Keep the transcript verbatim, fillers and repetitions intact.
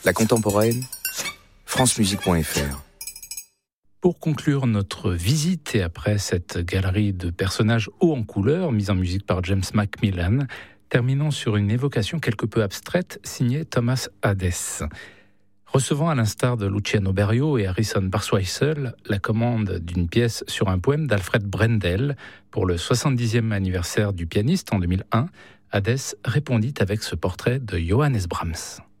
La contemporaine, francemusique point f r. Pour conclure notre visite et après cette galerie de personnages hauts en couleur, mise en musique par James Macmillan, terminons sur une évocation quelque peu abstraite signée Thomas Hadès. Recevant à l'instar de Luciano Berio et Harrison Birtwistle la commande d'une pièce sur un poème d'Alfred Brendel pour le soixante-dixième anniversaire du pianiste en deux mille un, Hadès répondit avec ce portrait de Johannes Brahms.